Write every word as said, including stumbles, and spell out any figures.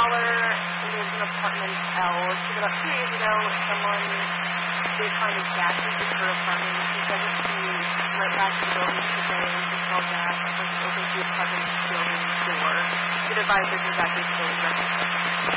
caller lives in apartment L. She said about two years ago, someone did find a gas leak in her apartment. She said that she went back to the building today and called gas and opened the apartment building door. She advised her to evacuate the building.